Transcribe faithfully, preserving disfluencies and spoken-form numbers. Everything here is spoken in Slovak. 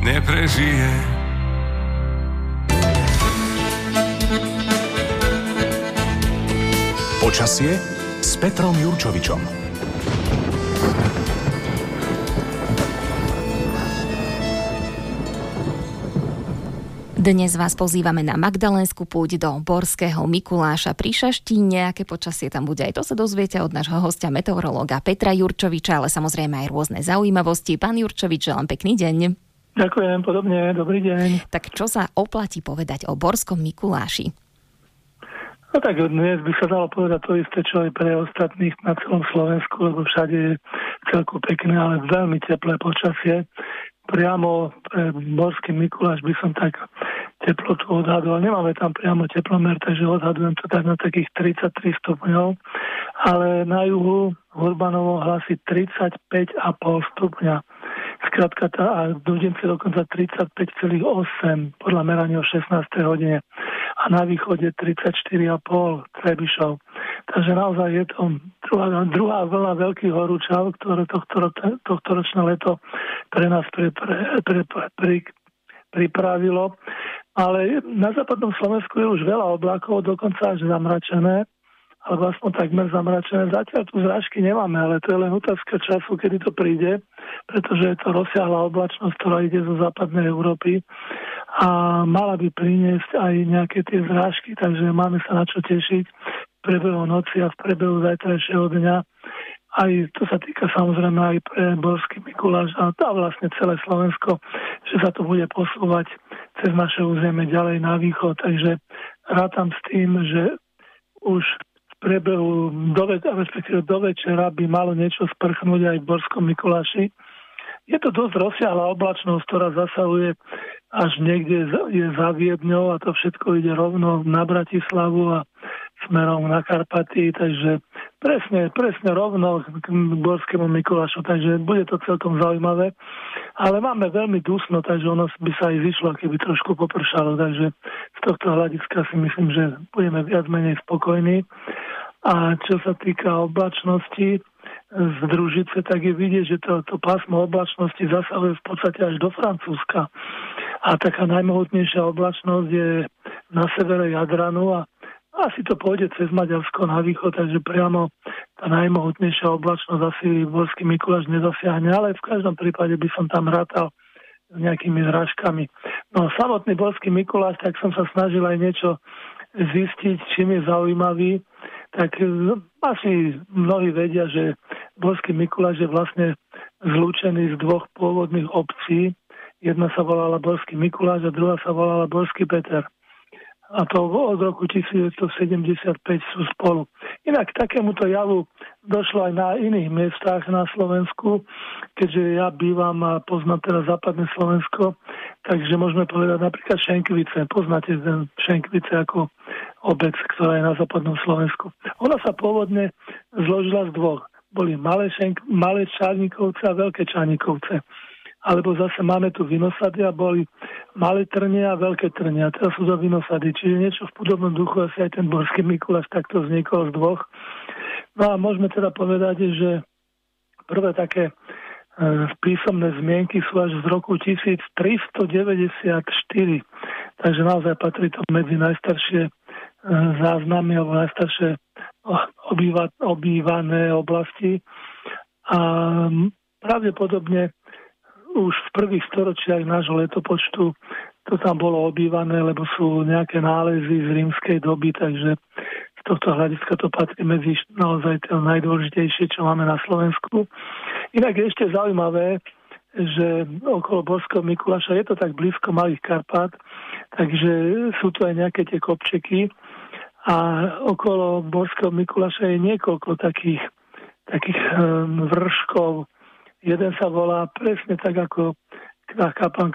neprežije. Počasie s Petrom Jurčovičom. Dnes vás pozývame na Magdalénsku púť do Borského Mikuláša pri Šaštíne. Aké počasie tam bude, aj to sa dozviete od nášho hostia meteorológa Petra Jurčoviča, ale samozrejme aj rôzne zaujímavosti. Pán Jurčovič, želám pekný deň. Ďakujem, podobne, dobrý deň. Tak čo sa oplatí povedať o Borskom Mikuláši? No tak dnes by sa dalo povedať to isté, čo aj pre ostatných na celom Slovensku, lebo všade je celku pekné, ale veľmi teplé počasie. Priamo pre Borský Mikuláš by som tak teplotu odhadoval. Nemáme tam priamo teplomer, takže odhadujem to tak na takých tridsaťtri stupňov, ale na juhu Urbanovo hlási tridsaťpäť celá päť stupňa. Skrátka tá, a v Dudinci dokonca tridsaťpäť celá osem podľa merania o šestnástej hodine. A na východe tridsaťštyri celá päť Trebišov. Takže naozaj je to druhá, druhá vlna veľkých horúčav, ktoré tohto, tohto ročné leto pre nás pre, pre, pre, pre, pre, pripravilo. Ale na západnom Slovensku je už veľa oblákov, dokonca až zamračené, alebo aspoň takmer zamračené. Zatiaľ tu zrážky nemáme, ale to je len otázka času, kedy to príde, pretože je to rozsiahla oblačnosť, ktorá ide zo západnej Európy a mala by priniesť aj nejaké tie zrážky, takže máme sa na čo tešiť v priebehu noci a v priebehu zajtrajšieho dňa. Aj to sa týka samozrejme aj pre Borský Mikuláš a to vlastne celé Slovensko, že sa to bude posúvať cez naše územie ďalej na východ. Takže rátam s tým, že už v priebehu do, respektíve do večera by malo niečo sprchnúť aj v Borskom Mikuláši. Je to dosť rozsiahla oblačnosť, ktorá zasahuje až niekde je za Viedňou a to všetko ide rovno na Bratislavu a smerom na Karpaty, takže presne, presne rovno k Borskému Mikulášu, takže bude to celkom zaujímavé. Ale máme veľmi dusno, takže ono by sa aj zišlo, keby trošku popršalo, takže z tohto hľadiska si myslím, že budeme viac menej spokojní. A čo sa týka oblačnosti z Družice, tak je vidieť, že to, to pásmo oblačnosti zasahuje v podstate až do Francúzska. A taká najmohutnejšia oblačnosť je na severe Jadranu a asi to pôjde cez Maďarsko na východ, takže priamo tá najmohutnejšia oblačnosť asi Borský Mikuláš nedosiahne, ale v každom prípade by som tam rátal s nejakými zrážkami. No samotný Borský Mikuláš, tak som sa snažil aj niečo zistiť, čím je zaujímavý. Tak asi mnohí vedia, že Borský Mikuláš je vlastne zlúčený z dvoch pôvodných obcí. Jedna sa volala Borský Mikuláš a druhá sa volala Borský Peter. A to od roku devätnásťsedemdesiatpäť sú spolu. Inak k takémuto javu došlo aj na iných miestach na Slovensku, keďže ja bývam a poznám teraz západné Slovensko, takže môžeme povedať napríklad Šenkvice. Poznáte ten Šenkvice ako obec, ktorá je na západnom Slovensku. Ona sa pôvodne zložila z dvoch. Boli malé, šenk, malé Čarníkovce a veľké Čarníkovce. Alebo zase máme tu vinosady a boli malé trnie a veľké trnie. A teraz sú to vinosady. Čiže niečo v podobnom duchu asi aj ten Borský Mikuláš takto vznikol z dvoch. No a môžeme teda povedať, že prvé také e, písomné zmienky sú až z roku tisíctristodeväťdesiatštyri. Takže naozaj patrí to medzi najstaršie e, záznamy alebo najstaršie obýva, obývané oblasti. A pravdepodobne už v prvých storočiach nášho letopočtu to tam bolo obývané, lebo sú nejaké nálezy z rímskej doby, takže z tohto hľadiska to patrí medzi naozaj to najdôležitejšie, čo máme na Slovensku. Inak je ešte zaujímavé, že okolo Borského Mikuláša je to tak blízko Malých Karpát, takže sú tu aj nejaké tie kopčeky a okolo Borského Mikuláša je niekoľko takých, takých um, vrškov. Jeden sa volá presne tak ako kaplnka